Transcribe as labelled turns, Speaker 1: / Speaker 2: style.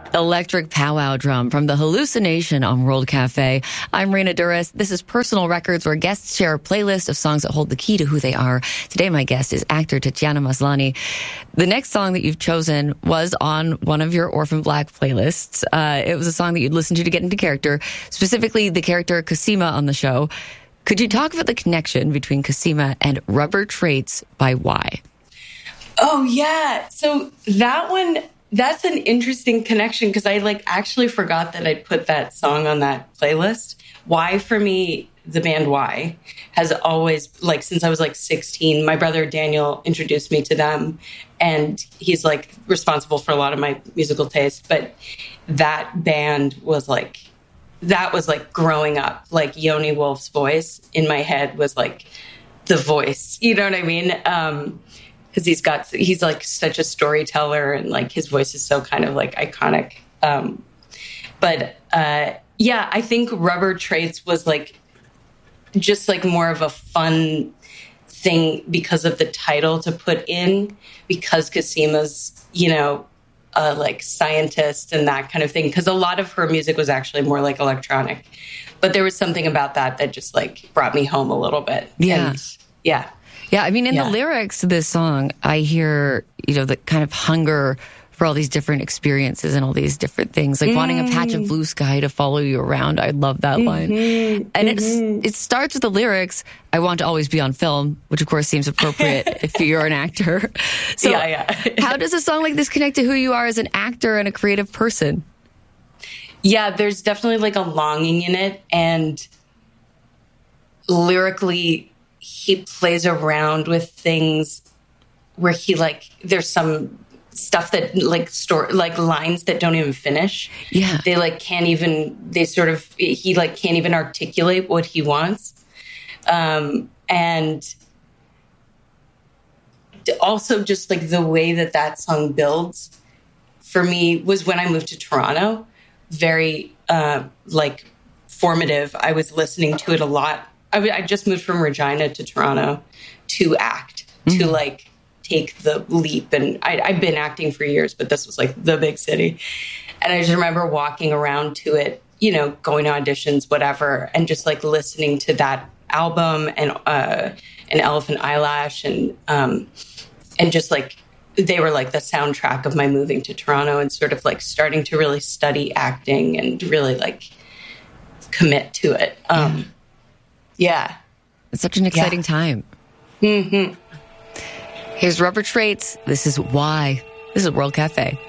Speaker 1: Electric Powwow Drum from the Hallucination on World Cafe. I'm Raina Duras. This is Personal Records, where guests share a playlist of songs that hold the key to who they are. Today, my guest is actor Tatiana Maslany. The next song that you've chosen was on one of your Orphan Black playlists. It was a song that you'd listen to get into character, specifically the character Cosima on the show. Could you talk about the connection between Cosima and Rubber Traits by Y?
Speaker 2: Oh, yeah. So that one... That's an interesting connection because I actually forgot that I'd put that song on that playlist. Y, for me, the band Y, has always, since I was 16, my brother Daniel introduced me to them, and he's responsible for a lot of my musical taste. But that band was growing up, Yoni Wolf's voice in my head was the voice, you know what I mean? Because he's such a storyteller, and his voice is so kind of iconic. Yeah, I think Rubber Traits was just more of a fun thing because of the title to put in, because Cosima's, scientist and that kind of thing. Because a lot of her music was actually more electronic, but there was something about that just brought me home a little bit.
Speaker 1: Yeah.
Speaker 2: And, yeah.
Speaker 1: Yeah, I mean, in the lyrics to this song, I hear, the kind of hunger for all these different experiences and all these different things, wanting a patch of blue sky to follow you around. I love that line. And it starts with the lyrics, I want to always be on film, which of course seems appropriate if you're an actor. So how does a song like this connect to who you are as an actor and a creative person?
Speaker 2: Yeah, there's definitely a longing in it. And lyrically, he plays around with things where he there's some stuff that lines that don't even finish.
Speaker 1: Yeah.
Speaker 2: They can't even articulate what he wants. And also just the way that song builds for me was when I moved to Toronto, very formative. I was listening to it a lot. I just moved from Regina to Toronto to act, to take the leap. And I've been acting for years, but this was the big city. And I just remember walking around to it, going to auditions, whatever, and just listening to that album and Elephant Eyelash and just they were the soundtrack of my moving to Toronto and sort of starting to really study acting and really commit to it. Yeah.
Speaker 1: It's such an exciting time.
Speaker 2: Mm-hmm.
Speaker 1: Here's Rubber Traits. This is Y. This is World Cafe.